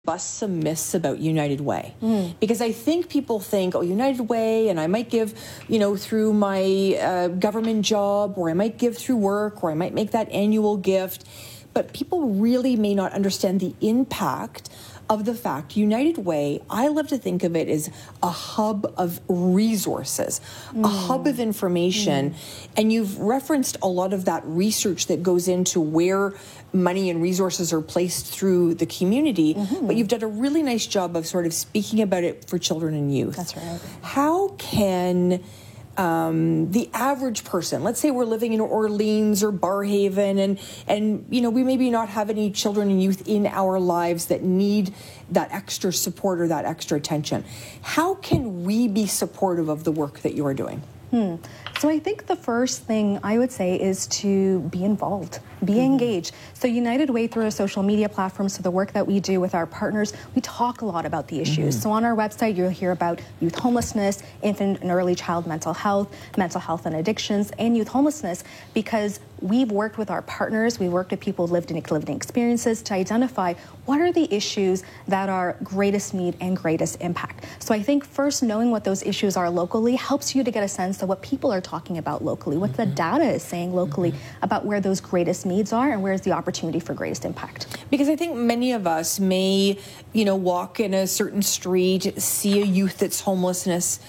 bust some myths about United Way. Because I think people think, oh, United Way, and I might give, through my government job, or I might give through work, or I might make that annual gift. But people really may not understand the impact of the fact United Way, I love to think of it as a hub of resources, a hub of information. And you've referenced a lot of that research that goes into where money and resources are placed through the community, but you've done a really nice job of sort of speaking about it for children and youth. That's right. How can the average person, let's say we're living in Orleans or Barrhaven, and we maybe not have any children and youth in our lives that need that extra support or that extra attention. How can we be supportive of the work that you are doing? So I think the first thing I would say is to be involved, be engaged. So United Way, through our social media platforms, so the work that we do with our partners, we talk a lot about the issues. So on our website, you'll hear about youth homelessness, infant and early child mental health and addictions, and youth homelessness, because we've worked with our partners, we've worked with people with lived experiences to identify what are the issues that are greatest need and greatest impact. So I think first knowing what those issues are locally helps you to get a sense of what people are talking about locally, what the data is saying locally about where those greatest needs are and where's the opportunity for greatest impact. Because I think many of us may, walk in a certain street, see a youth that's homeless,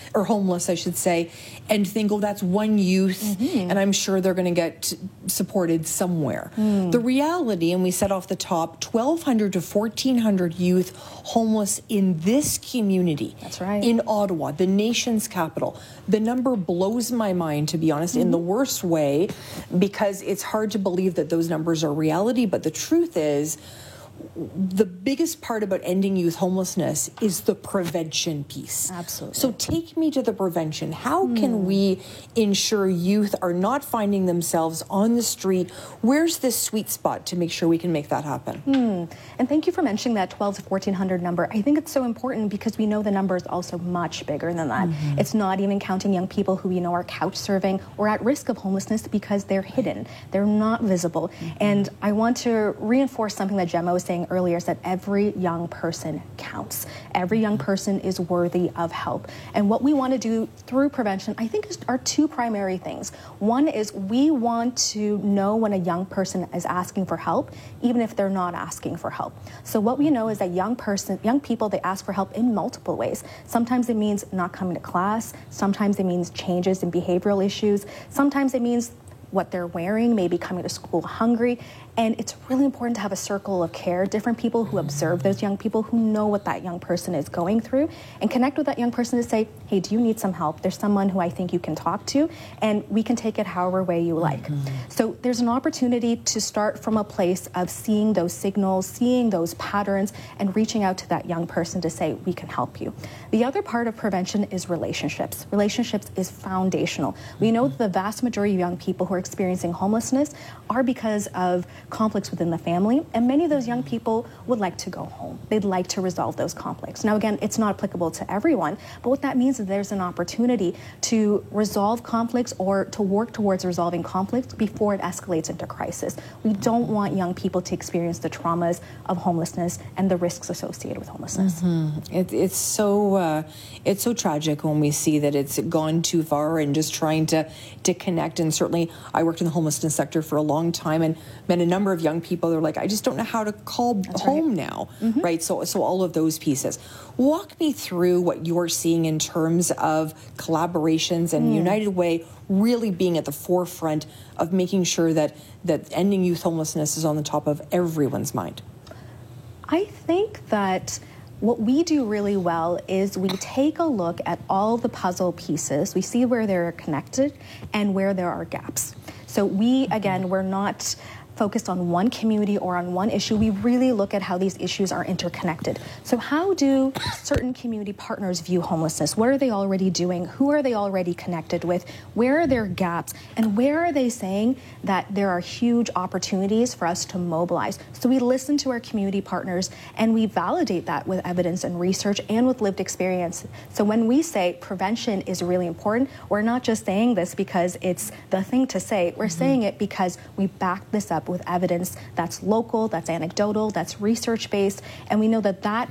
I should say, and think, oh, that's one youth, and I'm sure they're going to get supported somewhere. The reality, and we said off the top, 1,200 to 1,400 youth homeless in this community. That's right. In Ottawa, the nation's capital. The number blows my mind, to be honest, in the worst way, because it's hard to believe that those numbers are reality. But the truth is, the biggest part about ending youth homelessness is the prevention piece. Absolutely. So take me to the prevention. How can we ensure youth are not finding themselves on the street? Where's this sweet spot to make sure we can make that happen? And thank you for mentioning that 12 to 1,400 number. I think it's so important because we know the number is also much bigger than that. It's not even counting young people who are couch surfing or at risk of homelessness because they're hidden. They're not visible. And I want to reinforce something that Gemma was saying earlier, is that every young person counts. Every young person is worthy of help. And what we want to do through prevention, I think, are two primary things. One is we want to know when a young person is asking for help, even if they're not asking for help. So what we know is that young people, they ask for help in multiple ways. Sometimes it means not coming to class. Sometimes it means changes in behavioral issues. Sometimes it means what they're wearing, maybe coming to school hungry. And it's really important to have a circle of care, different people who observe those young people, who know what that young person is going through, and connect with that young person to say, hey, do you need some help? There's someone who I think you can talk to, and we can take it however way you like. So there's an opportunity to start from a place of seeing those signals, seeing those patterns, and reaching out to that young person to say, we can help you. The other part of prevention is relationships. Relationships is foundational. We know that the vast majority of young people who are experiencing homelessness are because of conflicts within the family, and many of those young people would like to go home. They'd like to resolve those conflicts. Now, again, it's not applicable to everyone, but what that means is there's an opportunity to resolve conflicts or to work towards resolving conflicts before it escalates into crisis. We don't want young people to experience the traumas of homelessness and the risks associated with homelessness. It's so tragic when we see that it's gone too far, and just trying to connect. And certainly I worked in the homelessness sector for a long time and met a number of young people that are like, I just don't know how to call home now, right? So all of those pieces. Walk me through what you're seeing in terms of collaborations and United Way really being at the forefront of making sure that ending youth homelessness is on the top of everyone's mind. I think that what we do really well is we take a look at all the puzzle pieces. We see where they're connected and where there are gaps. So we're not focused on one community or on one issue. We really look at how these issues are interconnected. So how do certain community partners view homelessness? What are they already doing? Who are they already connected with? Where are their gaps? And where are they saying that there are huge opportunities for us to mobilize? So we listen to our community partners and we validate that with evidence and research and with lived experience. So when we say prevention is really important, we're not just saying this because it's the thing to say. We're saying it because we back this up up with evidence that's local, that's anecdotal, that's research-based, and we know that that